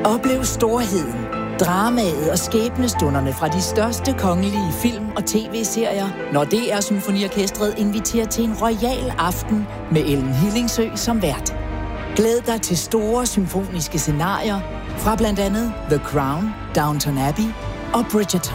Oplev storheden, dramaet og skæbnestunderne fra de største kongelige film- og tv-serier, når DR Symfoniorkestret inviterer til en royal aften med Ellen Hillingsø som vært. Glæd dig til store symfoniske scenarier fra blandt andet The Crown, Downton Abbey og Bridgerton.